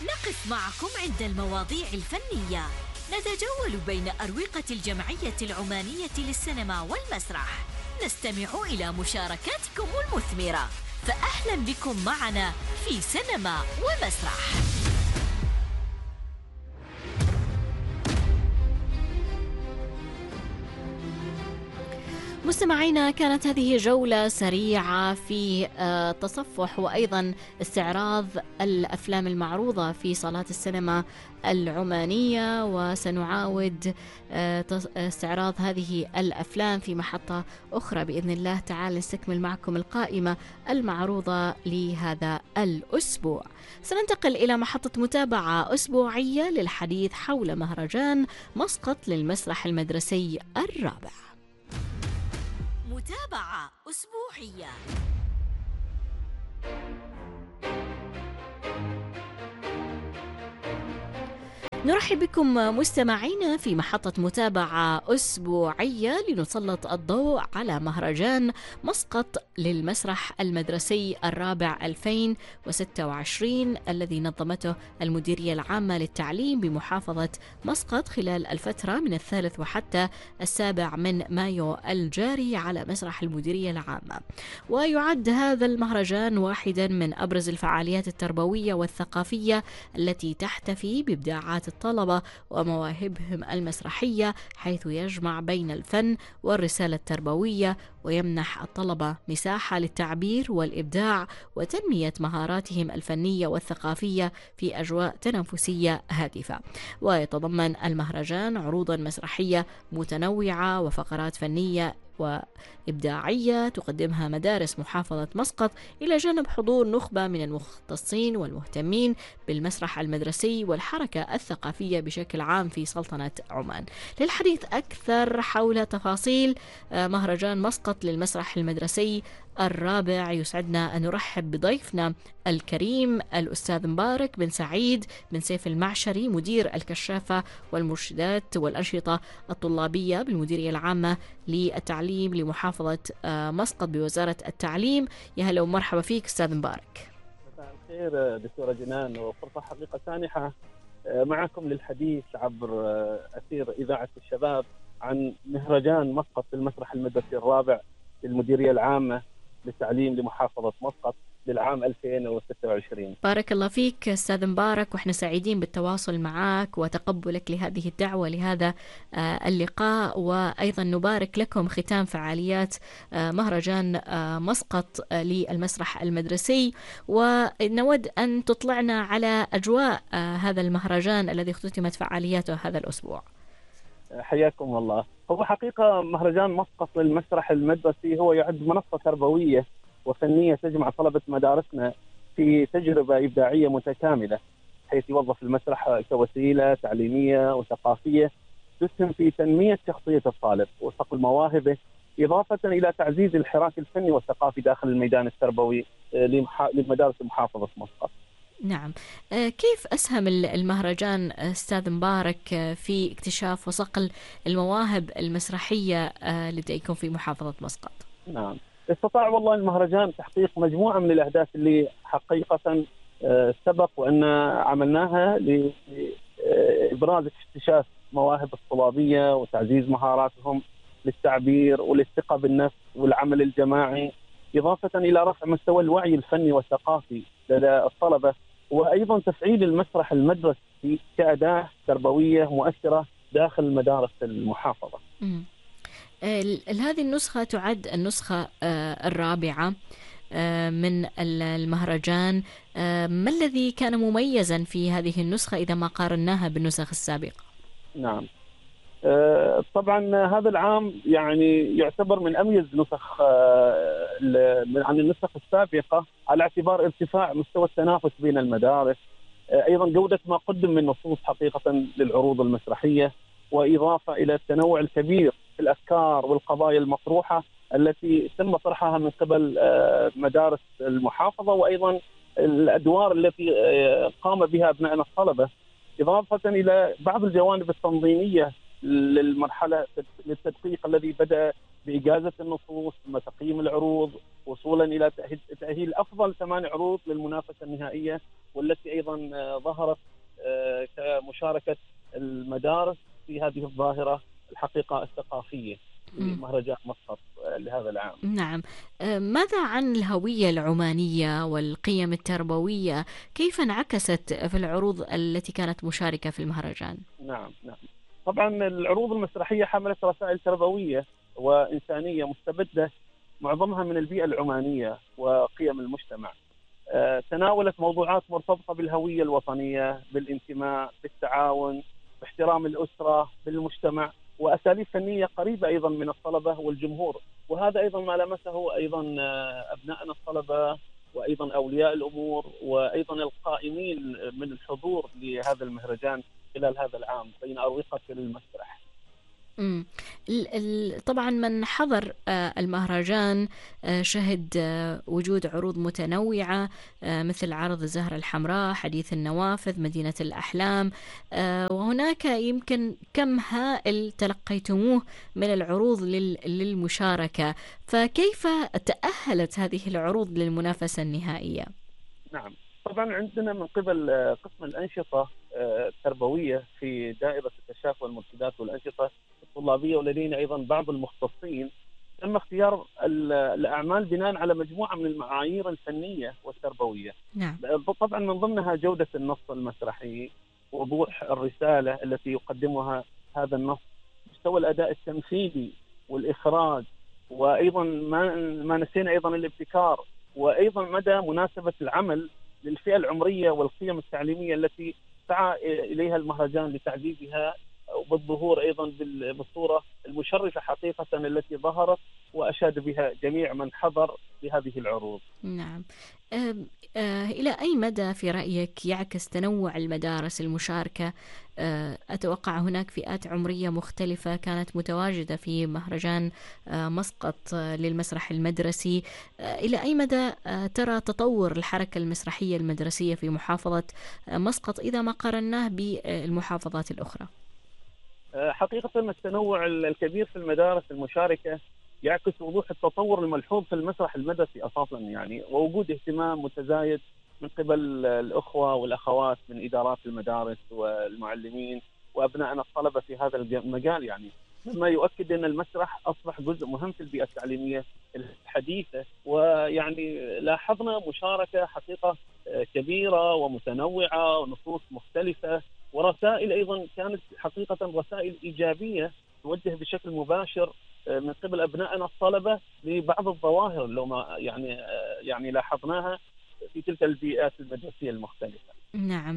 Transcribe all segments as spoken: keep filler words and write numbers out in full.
نقف معكم عند المواضيع الفنية، نتجول بين أروقة الجمعية العمانية للسينما والمسرح، نستمع إلى مشاركاتكم المثمرة، فأهلا بكم معنا في سينما ومسرح. مستمعينا، كانت هذه جولة سريعة في تصفح وأيضا استعراض الأفلام المعروضة في صالات السينما العمانية، وسنعاود استعراض هذه الأفلام في محطة أخرى بإذن الله تعالى. نستكمل معكم القائمة المعروضة لهذا الأسبوع. سننتقل إلى محطة متابعة أسبوعية للحديث حول مهرجان مسقط للمسرح المدرسي الرابع. متابعة أسبوعية. نرحب بكم مستمعينا في محطة متابعة أسبوعية لنسلط الضوء على مهرجان مسقط للمسرح المدرسي الرابع ألفين وستة وعشرين الذي نظمته المديرية العامة للتعليم بمحافظة مسقط خلال الفترة من الثالث وحتى السابع من مايو الجاري على مسرح المديرية العامة. ويعد هذا المهرجان واحدا من أبرز الفعاليات التربوية والثقافية التي تحتفي بإبداعات الطلبة ومواهبهم المسرحية، حيث يجمع بين الفن والرسالة التربوية ويمنح الطلبة مساحة للتعبير والإبداع وتنمية مهاراتهم الفنية والثقافية في أجواء تنافسية هادفة. ويتضمن المهرجان عروضا مسرحية متنوعة وفقرات فنية وإبداعية تقدمها مدارس محافظة مسقط، إلى جانب حضور نخبة من المختصين والمهتمين بالمسرح المدرسي والحركة الثقافية بشكل عام في سلطنة عمان. للحديث أكثر حول تفاصيل مهرجان مسقط للمسرح المدرسي الرابع، يسعدنا أن نرحب بضيفنا الكريم الأستاذ مبارك بن سعيد بن سيف المعشري، مدير الكشافة والمرشدات والأنشطة الطلابية بالمديرية العامة للتعليم لمحافظة مسقط بوزارة التعليم. يا هلا ومرحبا فيك أستاذ مبارك. مساء الخير دكتورة جنان، وفرصة حقيقة سانحة معكم للحديث عبر أثير إذاعة الشباب عن مهرجان مسقط للمسرح المدرسي الرابع للمديرية العامة للتعليم لمحافظة مسقط للعام ألفين وستة وعشرين. بارك الله فيك أستاذ مبارك، وإحنا سعيدين بالتواصل معك وتقبلك لهذه الدعوة لهذا اللقاء، وأيضا نبارك لكم ختام فعاليات مهرجان مسقط للمسرح المدرسي. ونود أن تطلعنا على أجواء هذا المهرجان الذي اختتمت فعالياته هذا الأسبوع. حياكم الله. هو حقيقة مهرجان مسقط للمسرح المدرسي هو يعد منصة تربوية وفنية تجمع طلبة مدارسنا في تجربة إبداعية متكاملة، حيث يوظف المسرح كوسيلة تعليمية وثقافية تسهم في تنمية شخصية الطالب وصقل مواهبه، إضافة إلى تعزيز الحراك الفني والثقافي داخل الميدان التربوي لمدارس محافظة مسقط. نعم، كيف أسهم المهرجان أستاذ مبارك في اكتشاف وصقل المواهب المسرحية لديكم في محافظة مسقط؟ نعم، استطاع والله المهرجان تحقيق مجموعة من الأهداف اللي حقيقة سبق وأن عملناها لإبراز اكتشاف مواهب الطلابية وتعزيز مهاراتهم للتعبير والثقة بالنفس والعمل الجماعي، إضافة إلى رفع مستوى الوعي الفني والثقافي لدى الطلبة، وأيضا تفعيل المسرح المدرسي كأداة تربوية مؤثرة داخل مدارس المحافظة. هذه النسخة تعد النسخة الرابعة من المهرجان. ما الذي كان مميزا في هذه النسخة إذا ما قارناها بالنسخ السابقة؟ نعم، طبعا هذا العام يعني يعتبر من أميز نسخ عن النسخ السابقة على اعتبار ارتفاع مستوى التنافس بين المدارس، أيضا جودة ما قدم من نصوص حقيقة للعروض المسرحية، وإضافة إلى التنوع الكبير في الأفكار والقضايا المطروحة التي تم طرحها من قبل مدارس المحافظة، وأيضا الأدوار التي قام بها أبنائنا الطلبة، إضافة إلى بعض الجوانب التنظيمية للمرحلة للتدقيق الذي بدأ بإجازة النصوص ثم تقييم العروض وصولا إلى تأهيل أفضل ثمان عروض للمنافسة النهائية والتي أيضا ظهرت كمشاركة المدارس في هذه الظاهرة الحقيقة الثقافية في مهرجان مسقط لهذا العام. نعم. ماذا عن الهوية العمانية والقيم التربوية؟ كيف انعكست في العروض التي كانت مشاركة في المهرجان؟ نعم نعم طبعا العروض المسرحية حملت رسائل تربوية وإنسانية مستبدة، معظمها من البيئة العمانية وقيم المجتمع. تناولت موضوعات مرتبطة بالهوية الوطنية، بالانتماء، بالتعاون، باحترام الأسرة، بالمجتمع، وأساليب فنية قريبة أيضا من الطلبة والجمهور. وهذا أيضا ما لمسه أيضا أبنائنا الطلبة وأيضا أولياء الأمور وأيضا القائمين من الحضور لهذا المهرجان خلال هذا العام بين أروقة المسرح. مم. طبعا من حضر المهرجان شهد وجود عروض متنوعة مثل عرض الزهرة الحمراء، حديث النوافذ، مدينة الأحلام، وهناك يمكن كم هائل تلقيتموه من العروض للمشاركة، فكيف تأهلت هذه العروض للمنافسة النهائية؟ نعم طبعا عندنا من قبل قسم الأنشطة التربوية في دائرة الكشاف والمرشدات والأنشطة الطلابية، ولدينا أيضا بعض المختصين، تم اختيار الأعمال بناء على مجموعة من المعايير الفنية والتربوية. نعم. طبعا من ضمنها جودة النص المسرحي، وضوح الرسالة التي يقدمها هذا النص، مستوى الأداء التمثيلي والإخراج، وأيضا ما ما نسينا أيضا الابتكار، وأيضا مدى مناسبة العمل للفئة العمرية والقيم التعليمية التي سعى إليها المهرجان لتعزيزها وبالظهور أيضا بالصورة المشرفة حقيقة التي ظهرت وأشاد بها جميع من حضر بهذه العروض. نعم. أه أه إلى أي مدى في رأيك يعكس تنوع المدارس المشاركة؟ أه أتوقع هناك فئات عمرية مختلفة كانت متواجدة في مهرجان أه مسقط أه للمسرح المدرسي. أه إلى أي مدى أه ترى تطور الحركة المسرحية المدرسية في محافظة أه مسقط إذا ما قارناه بالمحافظات الأخرى؟ حقيقة التنوع الكبير في المدارس المشاركة يعكس وضوح التطور الملحوظ في المسرح المدرسي أساسا، يعني ووجود اهتمام متزايد من قبل الأخوة والأخوات من إدارات المدارس والمعلمين وأبنائنا الطلبة في هذا المجال، يعني مما يؤكد أن المسرح أصبح جزء مهم في البيئة التعليمية الحديثة. ويعني لاحظنا مشاركة حقيقة كبيرة ومتنوعة ونصوص مختلفة، ورسائل أيضا كانت حقيقة رسائل إيجابية توجه بشكل مباشر من قبل أبنائنا الطلبة لبعض الظواهر اللي ما يعني يعني لاحظناها في تلك البيئات المدرسية المختلفة. نعم.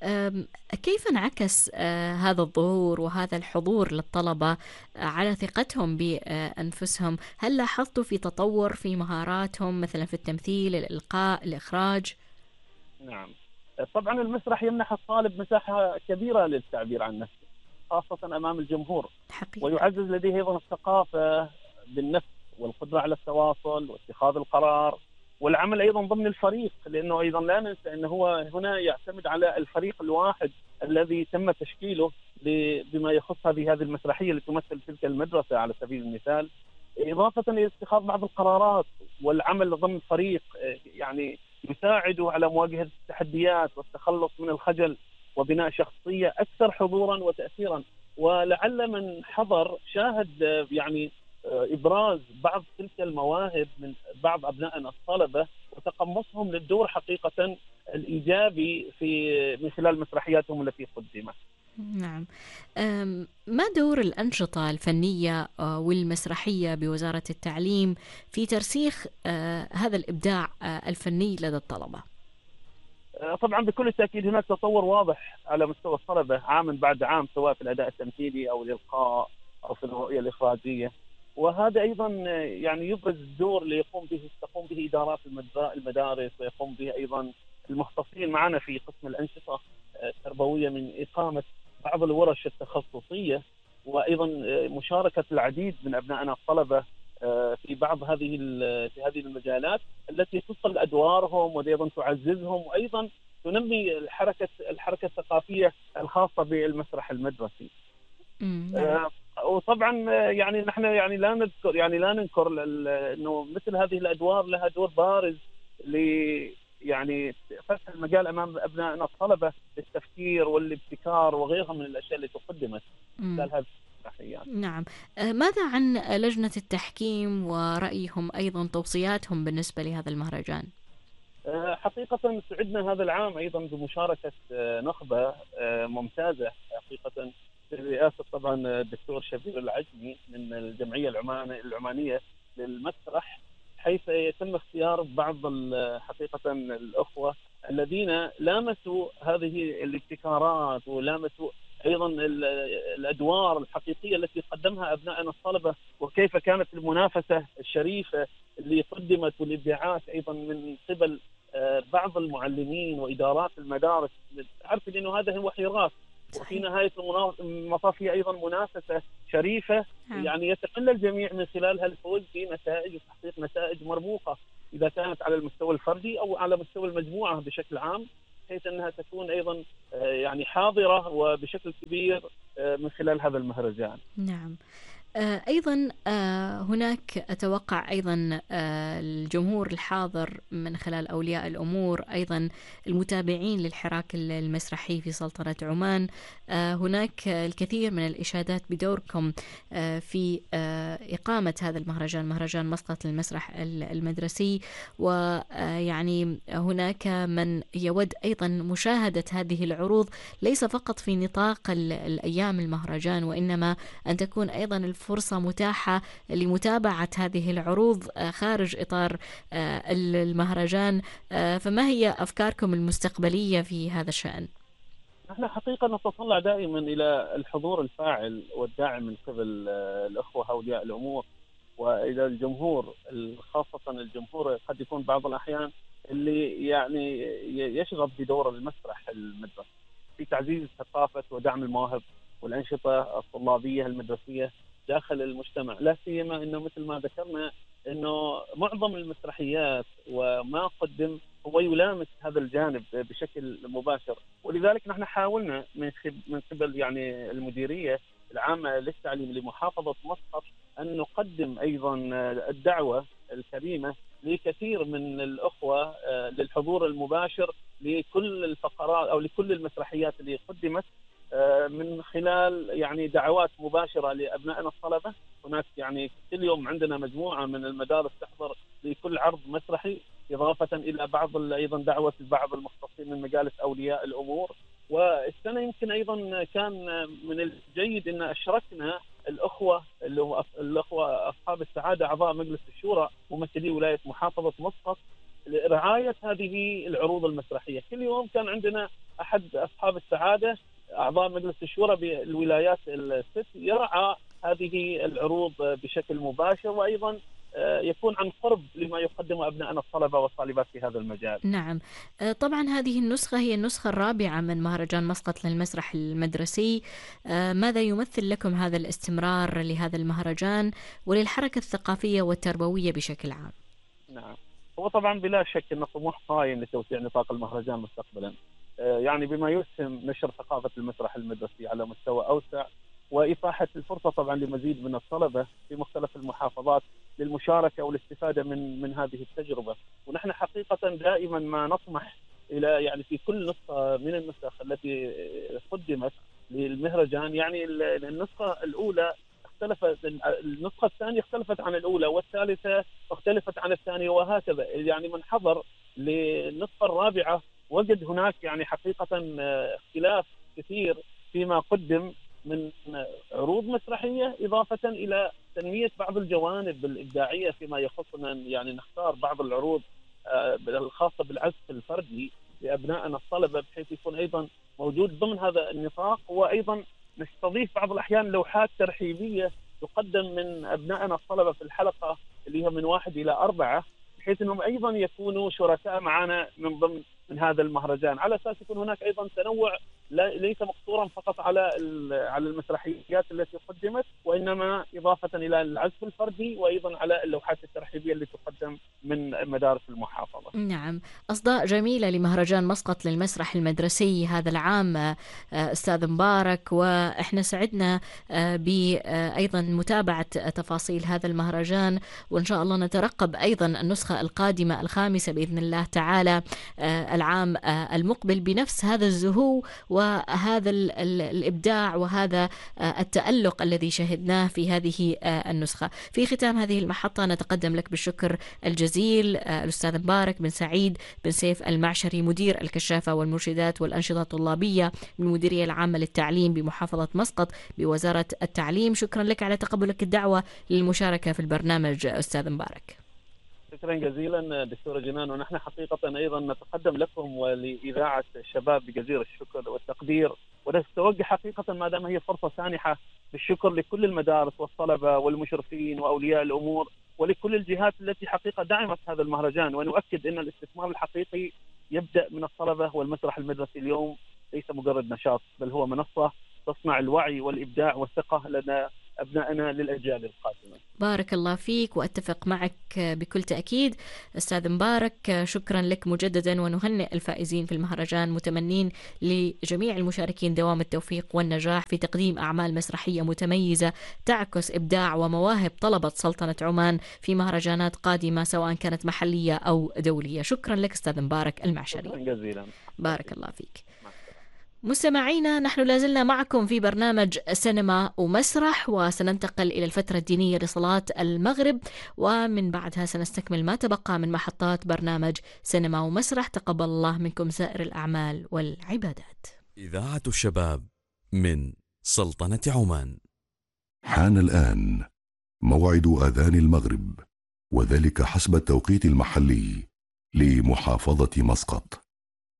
كيف انعكس هذا الظهور وهذا الحضور للطلبة على ثقتهم بأنفسهم؟ هل لاحظتوا في تطور في مهاراتهم مثلا في التمثيل، الإلقاء، الإخراج؟ نعم طبعا المسرح يمنح الطالب مساحة كبيرة للتعبير عن نفسه خاصة أمام الجمهور حقيقة. ويعزز لديه أيضا الثقافة بالنفس والقدرة على التواصل واتخاذ القرار والعمل أيضا ضمن الفريق، لأنه أيضا لا ننسى أنه هو هنا يعتمد على الفريق الواحد الذي تم تشكيله بما يخص هذه هذه المسرحية اللي تمثل تلك المدرسة على سبيل المثال، إضافة إلى اتخاذ بعض القرارات والعمل ضمن فريق يعني يساعده على مواجهة التحديات والتخلص من الخجل وبناء شخصية أكثر حضورا وتأثيرا. ولعل من حضر شاهد يعني إبراز بعض تلك المواهب من بعض أبنائنا الطلبة وتقمصهم للدور حقيقة الإيجابي في من خلال مسرحياتهم التي قدمت. نعم. ما دور الأنشطة الفنية والمسرحية بوزارة التعليم في ترسيخ هذا الإبداع الفني لدى الطلبة؟ طبعا بكل تأكيد هناك تطور واضح على مستوى الطلبة عاما بعد عام، سواء في الأداء التمثيلي أو الإلقاء أو في الرؤية الإخراجية، وهذا أيضا يعني يبرز الدور اللي يقوم به تقوم به إدارات المدارس ويقوم به أيضا المختصين معنا في قسم الأنشطة التربوية من إقامة بعض الورش التخصصية، وأيضا مشاركة العديد من أبنائنا الطلبة في بعض هذه في هذه المجالات التي تصل أدوارهم وأيضا تعززهم وأيضا تنمي الحركة الحركة الثقافية الخاصة بالمسرح المدرسي. آه وطبعا يعني نحن يعني لا نذكر يعني لا ننكر انه مثل هذه الادوار لها دور بارز يعني فتح المجال امام ابنائنا الطلبه للتفكير والابتكار وغيرها من الاشياء اللي تقدمت خلال هذه المسرحيات. نعم. ماذا عن لجنة التحكيم ورأيهم أيضا توصياتهم بالنسبة لهذا المهرجان؟ حقيقة سعدنا هذا العام أيضا بمشاركة نخبة ممتازة حقيقة برئاسة طبعا الدكتور شبير العجمي من الجمعية العمانية للمسرح، حيث يتم اختيار بعض حقيقة الأخوة الذين لامسوا هذه الابتكارات ولامسوا أيضا الأدوار الحقيقية التي قدمها أبنائنا الطلبة، وكيف كانت المنافسة الشريفة اللي قدمت والإبداعات أيضا من قبل بعض المعلمين وإدارات المدارس. تعرف أنه هذا هو حراس، وفي نهاية المطاف هي أيضا منافسة شريفة يعني يتقل الجميع من خلالها الفوز في نتائج وتحقيق نتائج مرموقة، إذا كانت على المستوى الفردي أو على مستوى المجموعة بشكل عام، بحيث أنها تكون أيضا يعني حاضرة وبشكل كبير من خلال هذا المهرجان. نعم. أيضا هناك أتوقع أيضا الجمهور الحاضر من خلال أولياء الأمور، أيضا المتابعين للحراك المسرحي في سلطنة عمان، هناك الكثير من الإشادات بدوركم في إقامة هذا المهرجان، مهرجان مسقط للمسرح المدرسي، ويعني هناك من يود أيضا مشاهدة هذه العروض ليس فقط في نطاق الأيام المهرجان، وإنما أن تكون أيضا فرصة متاحة لمتابعة هذه العروض خارج إطار المهرجان. فما هي أفكاركم المستقبلية في هذا الشأن؟ نحن حقيقة نتطلع دائما إلى الحضور الفاعل والداعم من قبل الأخوة أولياء الأمور وإلى الجمهور، خاصة الجمهور قد يكون بعض الأحيان اللي يعني يشغف بدور المسرح المدرسي في تعزيز ثقافة ودعم المواهب والأنشطة الطلابية المدرسية داخل المجتمع، لا سيما انه مثل ما ذكرنا انه معظم المسرحيات وما قدم هو يلامس هذا الجانب بشكل مباشر، ولذلك نحن حاولنا من من قبل يعني المديريه العامه للتعليم لمحافظه مسقط ان نقدم ايضا الدعوه الكريمه لكثير من الاخوه للحضور المباشر لكل الفقرات او لكل المسرحيات اللي قدمت من خلال يعني دعوات مباشرة لأبنائنا الطلبة. هناك يعني كل يوم عندنا مجموعة من المدارس تحضر لكل عرض مسرحي، إضافة إلى بعض أيضا دعوة بعض المختصين من مجالس أولياء الأمور. والسنة يمكن أيضا كان من الجيد أن أشركنا الأخوة اللي هو الأخوة أصحاب السعادة أعضاء مجلس الشورى ممثلي ولاية محافظة مسقط لرعاية هذه العروض المسرحية. كل يوم كان عندنا أحد أصحاب السعادة أعضاء مجلس الشورى بالولايات الست يرعى هذه العروض بشكل مباشر، وأيضا يكون عن قرب لما يقدم أبنائنا الطلبة والطالبات في هذا المجال. نعم، طبعا هذه النسخة هي النسخة الرابعة من مهرجان مسقط للمسرح المدرسي. ماذا يمثل لكم هذا الاستمرار لهذا المهرجان وللحركة الثقافية والتربوية بشكل عام؟ نعم، هو طبعا بلا شك أن طموح صايم لتوسيع نطاق المهرجان مستقبلا، يعني بما يسهم نشر ثقافة المسرح المدرسي على مستوى أوسع، وإتاحة الفرصة طبعا لمزيد من الطلبة في مختلف المحافظات للمشاركة والاستفادة من من هذه التجربة. ونحن حقيقة دائما ما نطمح إلى يعني في كل نسخة من النسخ التي قدمت للمهرجان، يعني النسخة الأولى اختلفت، النسخة الثانية اختلفت عن الأولى، والثالثة اختلفت عن الثانية، وهكذا. يعني من حضر للنسخة الرابعة وجد هناك يعني حقيقة اختلاف كثير فيما قدم من عروض مسرحية، إضافة إلى تنمية بعض الجوانب الإبداعية فيما يخصنا، يعني نختار بعض العروض الخاصة بالعزف الفردي لأبنائنا الطلبة بحيث يكون أيضا موجود ضمن هذا النطاق، وأيضا نستضيف بعض الأحيان لوحات ترحيبية تقدم من أبنائنا الطلبة في الحلقة اللي هي من واحد إلى أربعة، بحيث أنهم أيضا يكونوا شركاء معنا من ضمن من هذا المهرجان، على أساس يكون هناك أيضا تنوع ليس مقصورا فقط على على المسرحيات التي قدمت، وإنما إضافة إلى العزف الفردي وأيضا على اللوحات الترحيبية اللي تقدم من مدارس المحافظة. نعم، أصداء جميلة لمهرجان مسقط للمسرح المدرسي هذا العام أستاذ مبارك، وإحنا سعدنا بأيضا متابعة تفاصيل هذا المهرجان، وإن شاء الله نترقب أيضا النسخة القادمة الخامسة بإذن الله تعالى العام المقبل بنفس هذا الزهو وهذا الإبداع وهذا التألق الذي شهدناه في هذه النسخة. في ختام هذه المحطة نتقدم لك بالشكر الجزيل الأستاذ مبارك بن سعيد بن سيف المعشري، مدير الكشافة والمرشدات والأنشطة الطلابية من المديرية العامة للتعليم بمحافظة مسقط بوزارة التعليم. شكرا لك على تقبلك الدعوة للمشاركة في البرنامج أستاذ مبارك. شكرا جزيلا دكتورة جنان، ونحن حقيقة أيضا نتقدم لكم ولإذاعة الشباب بجزيل الشكر والتقدير، ونتوجه حقيقة ما دام هي فرصة سانحة بالشكر لكل المدارس والطلبة والمشرفين وأولياء الأمور ولكل الجهات التي حقيقة دعمت هذا المهرجان. ونؤكد أن الاستثمار الحقيقي يبدأ من الطلبة والمسرح المدرسي اليوم ليس مجرد نشاط، بل هو منصة تصنع الوعي والإبداع والثقة لدى أبنائنا للأجيال القادمة. بارك الله فيك، وأتفق معك بكل تأكيد أستاذ مبارك. شكرا لك مجددا، ونهنئ الفائزين في المهرجان، متمنين لجميع المشاركين دوام التوفيق والنجاح في تقديم أعمال مسرحية متميزة تعكس إبداع ومواهب طلبة سلطنة عمان في مهرجانات قادمة سواء كانت محلية أو دولية. شكرا لك أستاذ مبارك المعشري. شكرا جزيلا. بارك الله فيك. مستمعينا، نحن لازلنا معكم في برنامج سينما ومسرح، وسننتقل إلى الفترة الدينية لصلاة المغرب، ومن بعدها سنستكمل ما تبقى من محطات برنامج سينما ومسرح. تقبل الله منكم سائر الأعمال والعبادات. إذاعة الشباب من سلطنة عمان. حان الآن موعد أذان المغرب، وذلك حسب التوقيت المحلي لمحافظة مسقط.